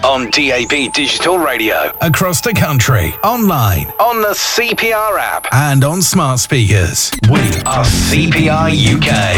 On DAB Digital Radio. Across the country. Online. On the CPR app. And on smart speakers. We are CPR UK.